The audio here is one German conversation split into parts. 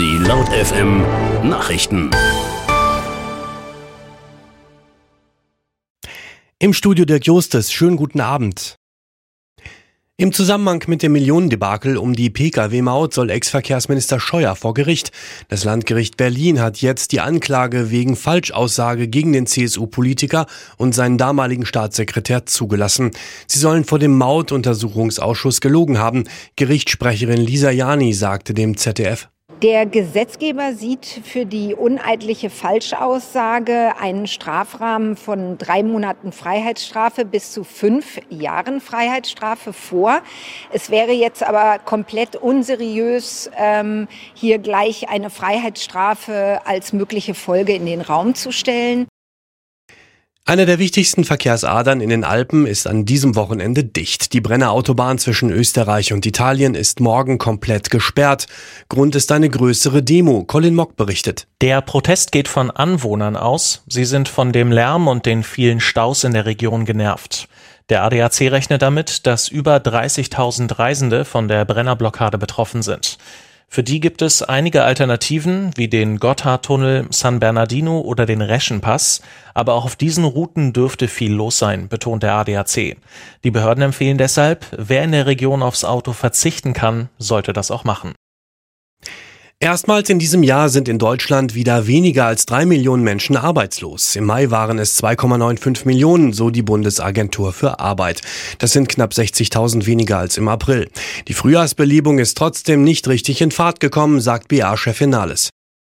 Die Laut FM Nachrichten. Im Studio Dirk Justes, schönen guten Abend. Im Zusammenhang mit dem Millionendebakel um die Pkw-Maut soll Ex-Verkehrsminister Scheuer vor Gericht. Das Landgericht Berlin hat jetzt die Anklage wegen Falschaussage gegen den CSU-Politiker und seinen damaligen Staatssekretär zugelassen. Sie sollen vor dem Mautuntersuchungsausschuss gelogen haben. Gerichtssprecherin Lisa Jani sagte dem ZDF: Der Gesetzgeber sieht für die uneidliche Falschaussage einen Strafrahmen von 3 Monaten Freiheitsstrafe bis zu 5 Jahren Freiheitsstrafe vor. Es wäre jetzt aber komplett unseriös, hier gleich eine Freiheitsstrafe als mögliche Folge in den Raum zu stellen. Eine der wichtigsten Verkehrsadern in den Alpen ist an diesem Wochenende dicht. Die Brenner Autobahn zwischen Österreich und Italien ist morgen komplett gesperrt. Grund ist eine größere Demo. Colin Mock berichtet. Der Protest geht von Anwohnern aus. Sie sind von dem Lärm und den vielen Staus in der Region genervt. Der ADAC rechnet damit, dass über 30.000 Reisende von der Brennerblockade betroffen sind. Für die gibt es einige Alternativen, wie den Gotthardtunnel, San Bernardino oder den Reschenpass. Aber auch auf diesen Routen dürfte viel los sein, betont der ADAC. Die Behörden empfehlen deshalb, wer in der Region aufs Auto verzichten kann, sollte das auch machen. Erstmals in diesem Jahr sind in Deutschland wieder weniger als 3 Millionen Menschen arbeitslos. Im Mai waren es 2,95 Millionen, so die Bundesagentur für Arbeit. Das sind knapp 60.000 weniger als im April. Die Frühjahrsbelebung ist trotzdem nicht richtig in Fahrt gekommen, sagt BA-Chefin Nahles.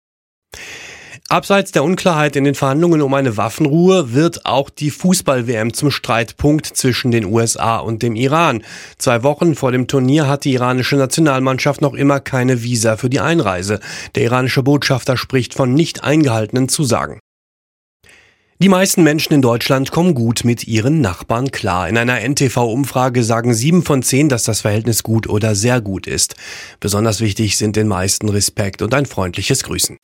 Abseits der Unklarheit in den Verhandlungen um eine Waffenruhe wird auch die Fußball-WM zum Streitpunkt zwischen den USA und dem Iran. 2 Wochen vor dem Turnier hat die iranische Nationalmannschaft noch immer keine Visa für die Einreise. Der iranische Botschafter spricht von nicht eingehaltenen Zusagen. Die meisten Menschen in Deutschland kommen gut mit ihren Nachbarn klar. In einer NTV-Umfrage sagen 7 von 10, dass das Verhältnis gut oder sehr gut ist. Besonders wichtig sind den meisten Respekt und ein freundliches Grüßen.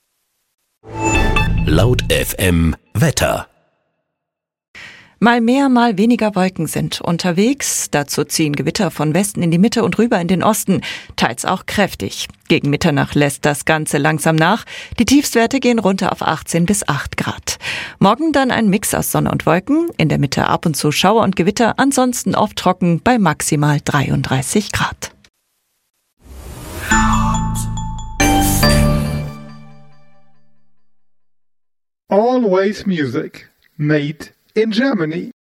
Laut FM Wetter. Mal mehr, mal weniger Wolken sind unterwegs. Dazu ziehen Gewitter von Westen in die Mitte und rüber in den Osten, teils auch kräftig. Gegen Mitternacht lässt das Ganze langsam nach. Die Tiefstwerte gehen runter auf 18 bis 8 Grad. Morgen dann ein Mix aus Sonne und Wolken. In der Mitte ab und zu Schauer und Gewitter, ansonsten oft trocken bei maximal 33 Grad. Always music, made in Germany.